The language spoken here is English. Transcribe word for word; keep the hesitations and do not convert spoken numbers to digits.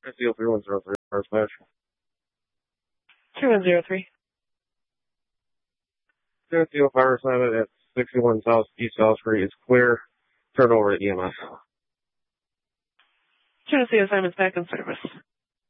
Steel three one zero three, first match. three one zero three. Steel fire assignment at sixty-one South East South Street is clear. Turn over to E M S. Tennessee assignment's back in service.